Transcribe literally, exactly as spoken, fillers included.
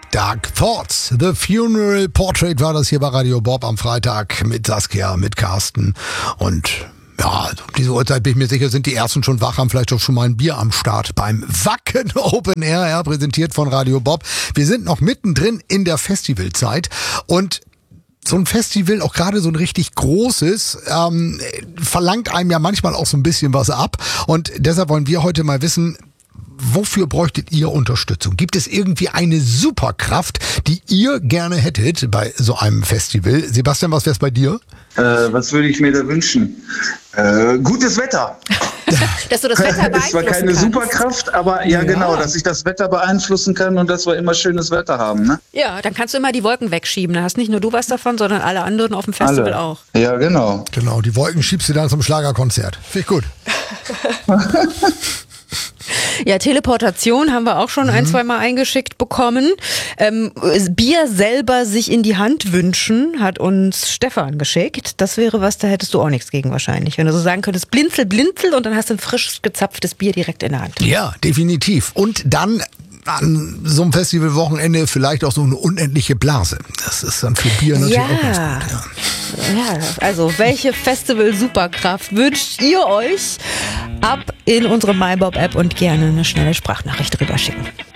Dark Thoughts. The Funeral Portrait war das hier bei Radio Bob am Freitag mit Saskia, mit Carsten und ja, um diese Uhrzeit bin ich mir sicher, sind die Ersten schon wach, haben vielleicht auch schon mal ein Bier am Start beim Wacken Open Air, ja, präsentiert von Radio Bob. Wir sind noch mittendrin in der Festivalzeit und so ein Festival, auch gerade so ein richtig großes, ähm, verlangt einem ja manchmal auch so ein bisschen was ab. Und deshalb wollen wir heute mal wissen, wofür bräuchtet ihr Unterstützung? Gibt es irgendwie eine Superkraft, die ihr gerne hättet bei so einem Festival? Sebastian, was wär's bei dir? Äh, was würde ich mir da wünschen? Äh, gutes Wetter. Dass du das Wetter beeinflussen Es war keine kannst. Superkraft, aber ja, Ja. genau, dass ich das Wetter beeinflussen kann und dass wir immer schönes Wetter haben. Ne? Ja, dann kannst du immer die Wolken wegschieben. Da hast nicht nur du was davon, sondern alle anderen auf dem Festival Alle. auch. Ja, genau. Genau, die Wolken schiebst du dann zum Schlagerkonzert. Finde ich gut. Ja, Teleportation haben wir auch schon mhm. ein, zwei Mal eingeschickt bekommen. Ähm, Bier selber sich in die Hand wünschen, hat uns Stefan geschickt. Das wäre was, da hättest du auch nichts gegen wahrscheinlich. Wenn du so sagen könntest, blinzel, blinzel und dann hast du ein frisch gezapftes Bier direkt in der Hand. Ja, definitiv. Und dann an so einem Festivalwochenende vielleicht auch so eine unendliche Blase. Das ist dann für Bier natürlich Ja. auch ganz gut. Ja. Ja, also welche Festival-Superkraft wünscht ihr euch? Ab in unsere MyBob-App und gerne eine schnelle Sprachnachricht drüber schicken.